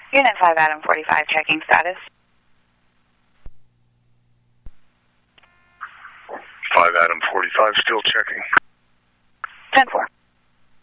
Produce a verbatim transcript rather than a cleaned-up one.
Unit five Adam forty-five, checking status. five Adam forty-five, still checking. ten four.